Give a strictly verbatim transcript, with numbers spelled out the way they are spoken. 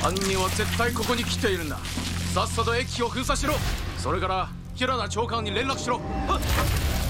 犯人は絶対ここに来ているんだ。さっさと駅を封鎖しろ。それから平田長官に連絡しろ。はっ。